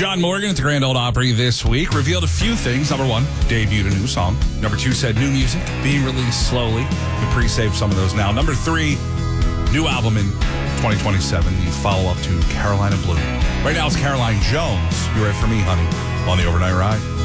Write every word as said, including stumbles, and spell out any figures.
John Morgan at the Grand Ole Opry this week revealed a few things. Number one, debuted a new song. Number two, said new music being released slowly. We pre-saved some of those now. Number three, new album in twenty twenty-seven, the follow-up to Carolina Blue. Right now it's Caroline Jones. You're it for me, honey, on the Overnight Ride.